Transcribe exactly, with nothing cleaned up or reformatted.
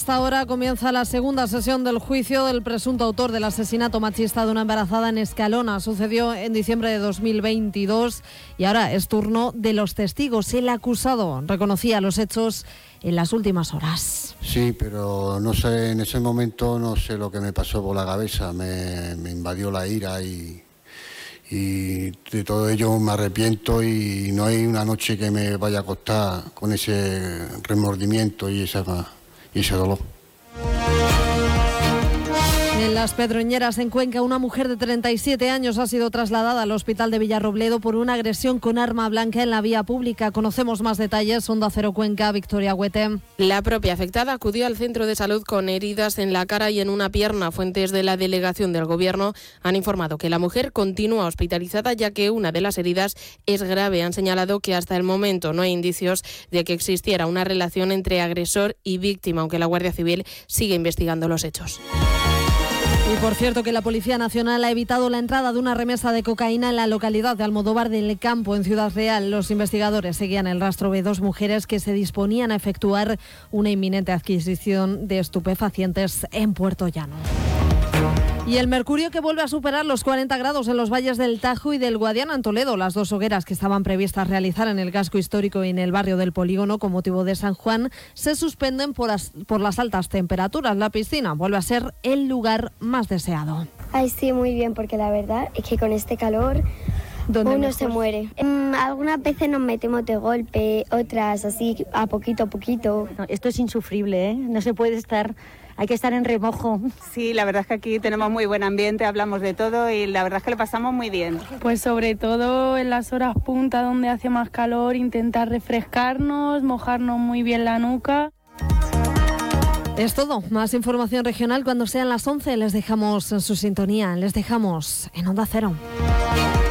esta hora comienza la segunda sesión del juicio del presunto autor del asesinato machista de una embarazada en Escalona. Sucedió en diciembre de dos mil veintidós y ahora es turno de los testigos. El acusado reconocía los hechos en las últimas horas. Sí, pero no sé, en ese momento no sé lo que me pasó por la cabeza. Me, me invadió la ira y, y de todo ello me arrepiento y no hay una noche que me vaya a acostar con ese remordimiento y, esa, y ese dolor. En Las Pedroñeras, en Cuenca, una mujer de treinta y siete años ha sido trasladada al hospital de Villarrobledo por una agresión con arma blanca en la vía pública. Conocemos más detalles. Onda Cero Cuenca, Victoria Huete. La propia afectada acudió al centro de salud con heridas en la cara y en una pierna. Fuentes de la delegación del Gobierno han informado que la mujer continúa hospitalizada ya que una de las heridas es grave. Han señalado que hasta el momento no hay indicios de que existiera una relación entre agresor y víctima, aunque la Guardia Civil sigue investigando los hechos. Y por cierto que la Policía Nacional ha evitado la entrada de una remesa de cocaína en la localidad de Almodóvar del Campo, en Ciudad Real. Los investigadores seguían el rastro de dos mujeres que se disponían a efectuar una inminente adquisición de estupefacientes en Puerto Llano. Y el mercurio que vuelve a superar los cuarenta grados en los valles del Tajo y del Guadiana en Toledo. Las dos hogueras que estaban previstas realizar en el casco histórico y en el barrio del Polígono con motivo de San Juan se suspenden por las, por las altas temperaturas. La piscina vuelve a ser el lugar más deseado. Ay, sí, muy bien, porque la verdad es que con este calor uno mejor se muere. Mm, algunas veces nos metemos de golpe, otras así a poquito a poquito. No, esto es insufrible, ¿eh? No se puede estar... Hay que estar en remojo. Sí, la verdad es que aquí tenemos muy buen ambiente, hablamos de todo y la verdad es que lo pasamos muy bien. Pues sobre todo en las horas punta donde hace más calor, intentar refrescarnos, mojarnos muy bien la nuca. Es todo. Más información regional cuando sean las once. Les dejamos en su sintonía. Les dejamos en Onda Cero.